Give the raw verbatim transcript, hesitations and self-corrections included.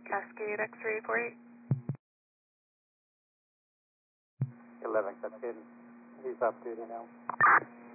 Cascade X-ray four eight. eleven Cascade. He's off duty now.